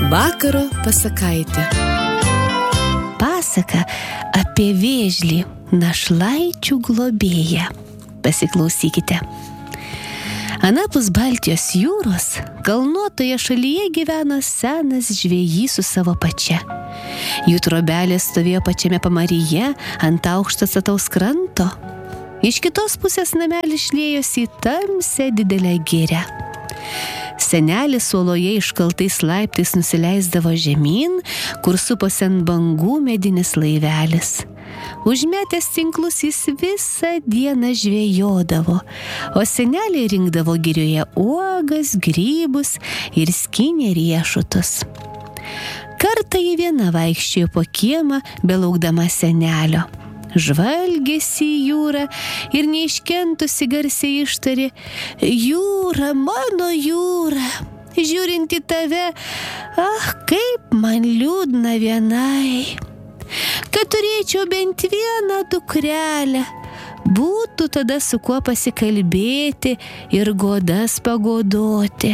Vakaro pasakaitė. Pasaka apie vėžlį, našlaičių globėją. Pasiklausykite. Anapus Baltijos jūros, kalnuotoje šalyje gyveno senas žvejys su savo pačia. Jų trobelė stovėjo pačiame pamaryje ant aukšto stataus kranto. Iš kitos pusės namelis šliejosi į tamsią didelę girią. Senelis uoloje iškaltais laiptais nusileisdavo žemyn, kur suposi ant bangų medinis laivelis. Užmetęs tinklus jis visą dieną žvejodavo, o seneliai rinkdavo girioje uogas, grybus ir skynė riešutus. Kartą ji viena vaikščiojo po kiemą, belaukdama senelio. Žvalgėsi į jūrą ir neiškentusi garsiai ištarė: "Jūra, mano jūra, žiūrint į tave, kaip man liūdna vienai. Kad turėčiau bent vieną dukrelę, būtų tada su kuo pasikalbėti ir godas pagodoti."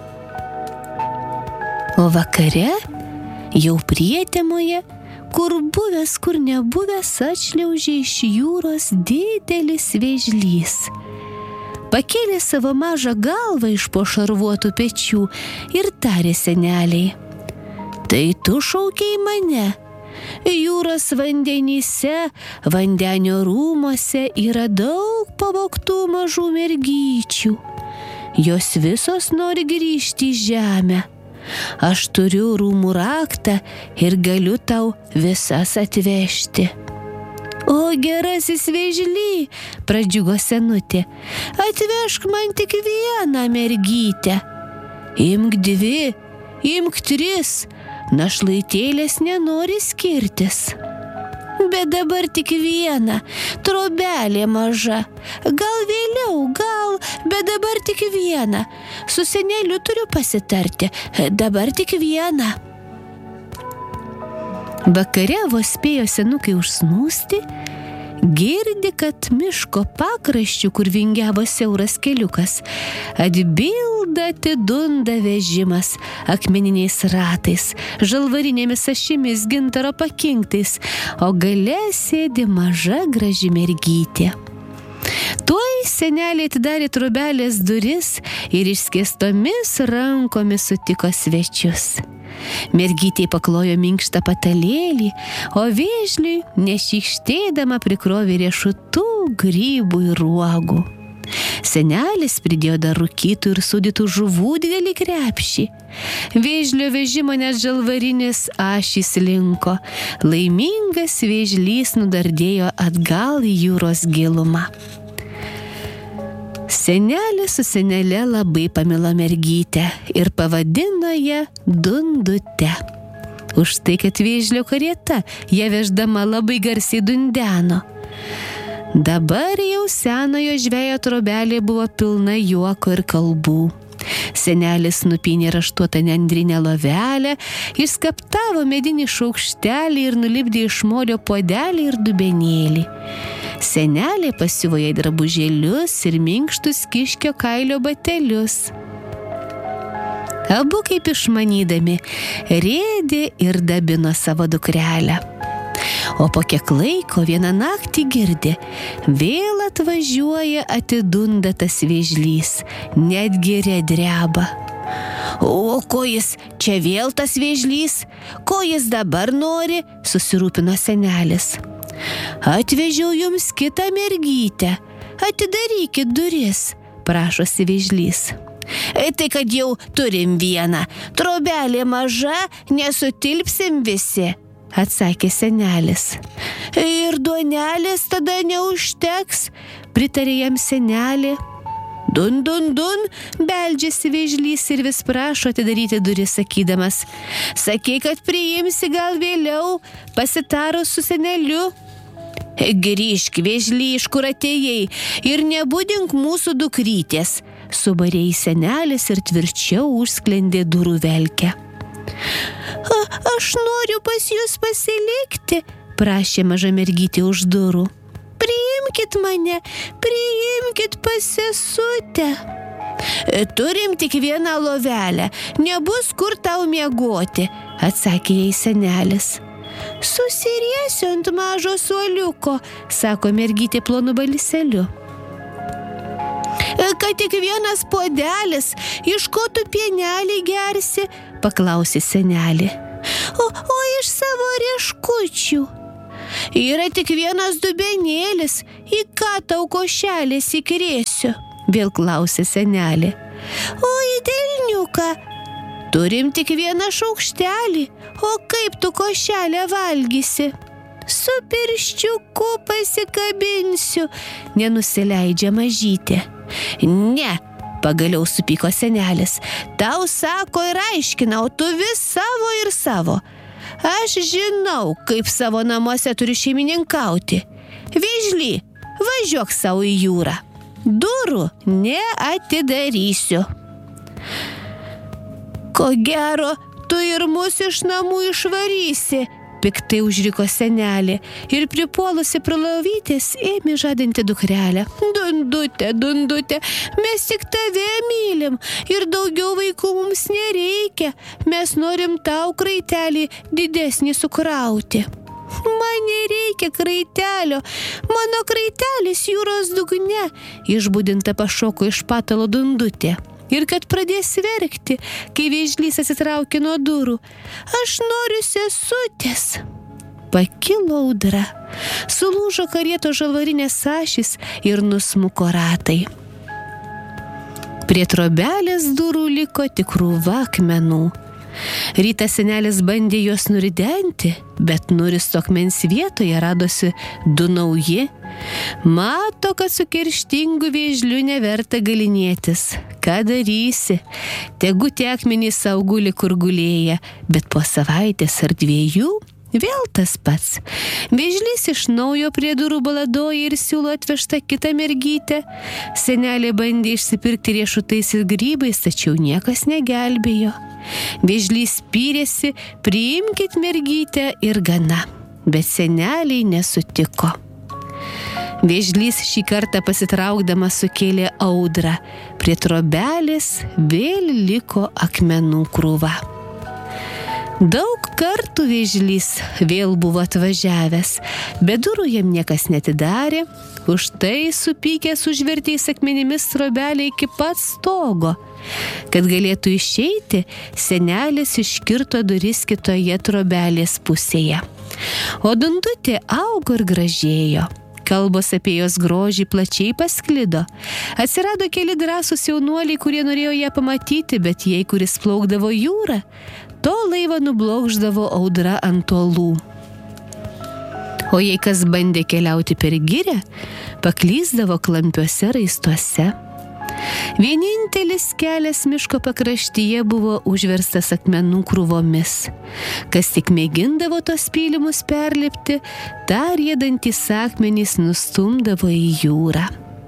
O vakare, jau prietemoje, kur buvęs, kur nebuvęs, atšliaužė iš jūros didelis vėžlys. Pakėlė savo mažą galvą iš po šarvuotų pečių ir tarė seneliai: "Tai tu šaukei mane? Jūros vandenyse, vandenio rūmuose yra daug pavogtų mažų mergyčių. Jos visos nori grįžti į žemę. Aš turiu rūmų raktą ir galiu tau visas atvežti." "O gerasis vėžly," pradžiugo senutė, "atvežk man tik vieną mergytę." "Imk 2, imk 3, našlaitėlės nenori skirtis." "Bet dabar tik vieną, trobelė maža. Gal vėliau, bet dabar tik vieną. Su seneliu turiu pasitarti, dabar tik vieną." Vakare vos spėjo senukai užsnūsti, girdi, kad miško pakraščiu, kur vingiavo siauras keliukas, atbilda atidunda vežimas akmeniniais ratais, žalvarinėmis ašimis, gintaro pakinktais, o gale sėdi maža graži mergytė. Tuoj senelė atidarė trobelės duris ir išskėstomis rankomis sutiko svečius. Mergytė paklojo minkštą patalėlį, o vėžliui nešykštėdama prikrovė riešutų, grybų ir uogų. Senelis pridėjo dar rūkytų ir sūdytų žuvų didelį krepšį. Vėžlio vežimo net žalvarinės ašys linko. Laimingas vėžlys nudardėjo atgal į jūros gilumą. Senelis su senele labai pamilo mergytę ir pavadino ją Dundute. Už tai, kad vėžlio karieta ją veždama labai garsiai dundeno. Dabar jau senojo žvejo trobelė buvo pilna juoko ir kalbų. Senelis nupynė raštuotą nendrinę lovelę, išskaptavo medinį šaukštelį ir nulipdė iš molio puodelį ir dubenėlį. Senelė pasiuvo jai drabužėlius ir minkštus kiškio kailio batelius. Abu, kaip išmanydami, rėdė ir dabino savo dukrelę. O po kiek laiko vieną naktį girdi, vėl atvažiuoja atidundatas vėžlys, net giria dreba. "O ko jis, čia vėl tas vėžlys? Ko jis dabar nori?" susirūpino senelis. "Atvežiau jums kitą mergytę. Atidarykit duris," prašosi vėžlys. "Tai kad jau turim vieną. Trobelė maža, nesutilpsim visi," atsakė senelis. "Ir duonelės tada neužteks," pritarė jam senelė. "Dun, dun, dun," beldžiasi vėžlys ir vis prašo atidaryti duris, sakydamas: "Sakei, kad priimsi gal vėliau, pasitarus su seneliu." "Grįžk, vėžly, iš kur atėjai, ir nebudink mūsų dukrytės," subarė į senelis ir tvirčiau užsklendė durų velkę. "Aš noriu pas jūs pasilikti," prašė maža mergytė už durų. "Priimkit mane, priimkit pas sesutę." Turim tik vieną lovelę, nebus kur tau miegoti, atsakė jai senelis. Susiriesiu ant mažo suoliuko, sako mergytė plonu balseliu. Kad tik vienas puodelis, iš ko tu pienelį gersi, paklausė senelė. O iš savo rieškučių. Yra tik vienas dubenėlis, į ką tau košelės įkrėsiu, vėl klausė senelė. O į delniuką. Turim tik vieną šaukštelį, o kaip tu košelę valgysi? Su pirščiuku pasikabinsiu, nenusileidžia mažytė. Ne, pagaliau supyko senelis, tau sako ir aiškina, o tu vis savo ir savo. Aš žinau, kaip savo namuose turiu šeimininkauti. Vėžly, važiuok savo į jūrą. Durų neatidarysiu. Ko gero, tu ir mus iš namų išvarysi, piktai užriko senelė ir pripuolusi prie lovytės ėmė žadinti dukrelę. Dundute, Dundute, mes tik tave mylim ir daugiau vaikų mums nereikia. Mes norim tau kraitelį didesnį sukrauti. Man nereikia kraitelio, mano kraitelis jūros dugne, išbudinta pašoko iš patalo Dundutė. Ir kad pradės verkti, kai vėžlys atsitraukė nuo durų. Aš noriu sesutės. Pakilo audra, sulūžo karieto žalvarinės ašys ir nusmuko ratai. Prie trobelės durų liko tik krūva akmenų. Rytą senelis bandė juos nuridenti, bet nuristo akmens vietoje radosi 2 nauji. Mato, kad su kerštingu vėžliu neverta galinėtis. Ką darysi? Tegu tie akmenys sau guli kur gulėja, bet po savaitės ar 2 vėl tas pats. Vėžlys iš naujo prie durų baladoja ir siūlo atvežtą kitą mergytę. Senelė bandė išsipirkti riešutais ir grybais, tačiau niekas negelbėjo. Vėžlys spyrėsi, priimkit mergytę ir gana, bet seneliai nesutiko. Vėžlys šį kartą pasitraukdamas sukėlė audrą. Prie trobelės vėl liko akmenų krūva. Daug kartų vėžlys vėl buvo atvažiavęs, bet durų jam niekas netidarė, už tai supykęs užvertėjais akmenimis trobelę iki pat stogo. Kad galėtų išeiti, senelis iškirto duris kitoje trobelės pusėje. O Dundutė augo ir gražėjo. Kalbos apie jos grožį plačiai pasklido. Atsirado keli drąsūs jaunuoliai, kurie norėjo ją pamatyti, bet jei kuris plaukdavo jūrą, to laivą nublokšdavo audra ant uolų. O jei kas bandė keliauti per girią, paklysdavo klampiuose raistuose. Vienintelis kelias miško pakraštyje buvo užverstas akmenų krūvomis. Kas tik mėgindavo tos pylimus perlipti, tą riedantys akmenys nustumdavo į jūrą.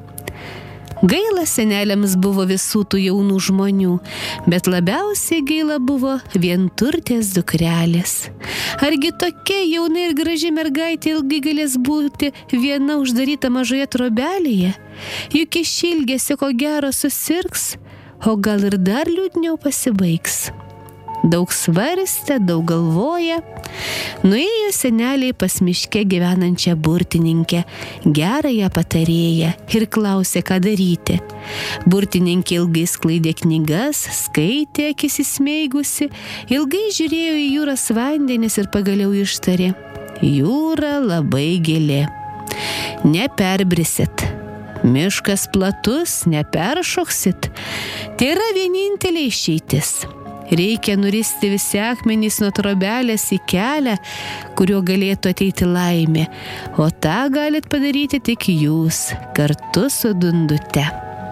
Gaila seneliams buvo visų tų jaunų žmonių, bet labiausiai gaila buvo vienturtės dukrelės. Argi tokia jauna ir graži mergaitė ilgai galės būti viena uždaryta mažoje trobelėje? Juk iš ilgesio ko gero susirgs, o gal ir dar liūdniau pasibaigs. Daug svarstė, daug galvoja. Nuėjo seneliai pas miške gyvenančią burtininkę, gerąją patarėją, ir klausė, ką daryti. Burtininkė ilgai sklaidė knygas, skaitė akis įsmeigusi, ilgai žiūrėjo į jūros vandenis ir pagaliau ištarė: jūra labai gili, neperbrisit. Miškas platus, neperšoksit. Tai yra vienintelė išeitis. Reikia nuristi visi akmenys nuo trobelės į kelią, kuriuo galėtų ateiti laimė, o tą galit padaryti tik jūs, kartu su Dundute.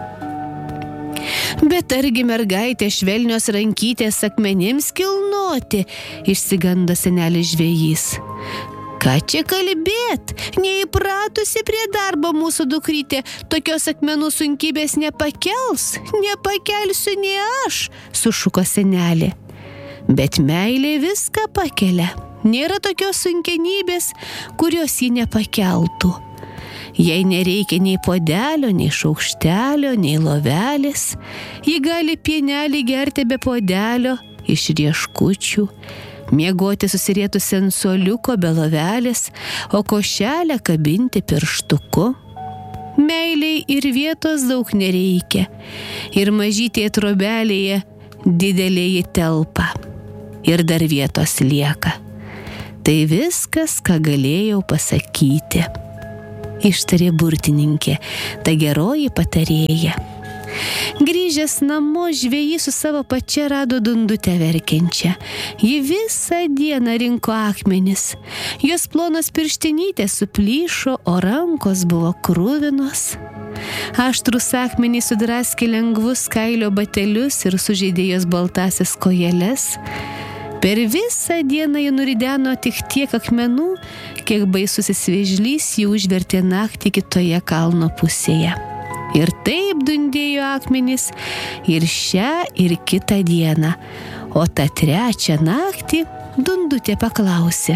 Bet argi mergaitė švelnios rankytės akmenims kilnoti, išsigando senelis žvejys. Ką čia kalbėt? Neįpratusi prie darbo mūsų dukrytė tokios akmenų sunkybės nepakels. Nepakelsiu nei aš, sušuko senelė. Bet meilė viską pakelia. Nėra tokios sunkenybės, kurios ji nepakeltų. Jei nereikia nei puodelio, nei šaukštelio, nei lovelės, ji gali pienelį gerti be puodelio iš rieškučių, miegoti susirietusi ant suoliuko be lovelės, o košelę kabinti pirštuku. Meiliai ir vietos daug nereikia, ir mažytėje trobelėje didelėje telpa, ir dar vietos lieka. Tai viskas, ką galėjau pasakyti, ištarė burtininkė, ta geroji patarėja. Grįžęs namo, žvejys su savo pačia rado Dundutę verkiančią. Ji visą dieną rinko akmenis. Jos plonos pirštinytės suplyšo, o rankos buvo kruvinos. Aštrūs akmenys sudraskė lengvus kailio batelius ir sužeidė jos baltasias kojeles. Per visą dieną ji nurideno tik tiek akmenų, kiek baisusis vėžlys jį užvertė naktį kitoje kalno pusėje. Ir taip dundėjo akmenys ir šią, ir kitą dieną. O tą trečią naktį Dundutė paklausė: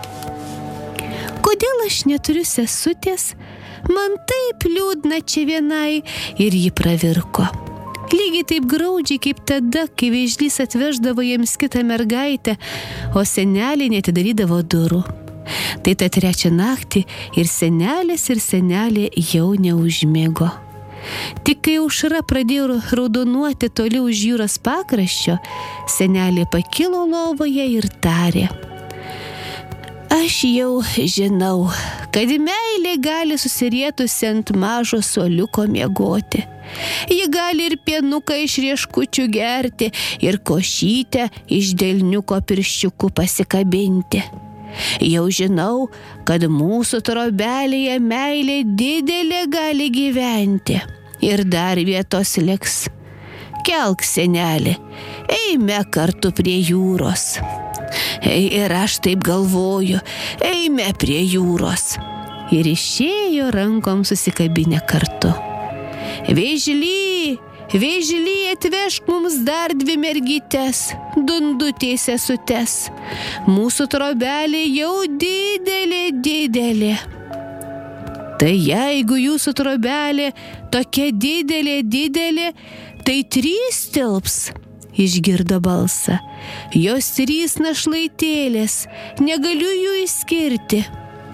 kodėl aš neturiu sesutės? Man taip liūdna čia vienai. Ir ji pravirko. Lygiai taip graudžiai kaip tada, kai vėžlys atveždavo jiems kitą mergaitę, o senelė neatidarydavo durų. Tai tą trečią naktį ir senelė jau neužmigo. Tik kai aušra pradėjo raudonuoti toli už jūros pakraščio, senelė pakilo lovoje ir tarė: aš jau žinau, kad meilė gali susirietusi ant mažo suoliuko miegoti. Ji gali ir pienuką iš rieškučių gerti, ir košytę iš delniuko pirščiukų pasikabinti. Jau žinau, kad mūsų trobelėje meilė didelė gali gyventi. Ir dar vietos liks. Kelk, senelė, eime kartu prie jūros. Ir aš taip galvoju, eime prie jūros. Ir išėjo rankom susikabinę kartu. Vėžly, atvežk mums dar 2 mergytes, Dundutės sesutes. Mūsų trobelė jau didelė. Tai jeigu jūsų trobelė tokia didelė, tai 3 tilps, išgirdo balsą. Jos 3 našlaitėlės, negaliu jų išskirti.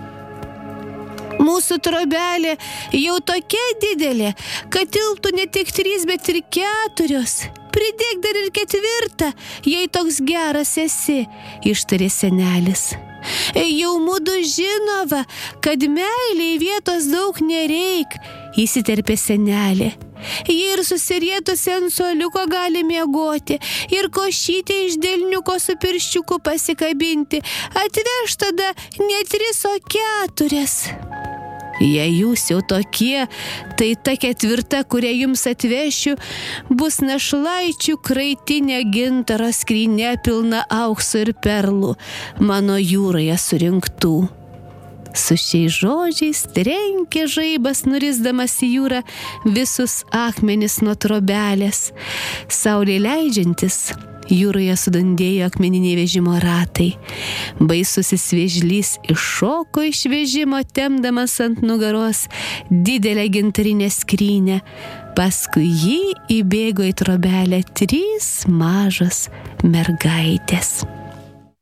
Mūsų trobelė jau tokia didelė, kad tilptų ne tik 3, bet ir 4. Pridėk dar ir 4, jei toks geras esi, ištarė senelis. Jau mudu žinova, kad meiliai vietos daug nereik, įsiterpė senelė. Ji ir susirietusi ant suoliuko gali miegoti, ir košytę iš delniuko su pirščiuku pasikabinti. Atveš tada ne 3, o 4. Jei jūs jau tokie, tai ta 4, kurią jums atvešiu, bus našlaičių kraitinė gintaro skrynia pilna aukso ir perlų, mano jūroje surinktų. Su šiais žodžiais trenkė žaibas, nurisdamas į jūrą visus akmenis nuo trobelės. Saulė leidžiantis, jūroje sudundėjo akmeniniai vežimo ratai. Baisusis vėžlys iššoko iš vežimo, tempdamas ant nugaros didelę gintarinę skrynę. Paskui jį įbėgo į trobelę 3 mažos mergaitės.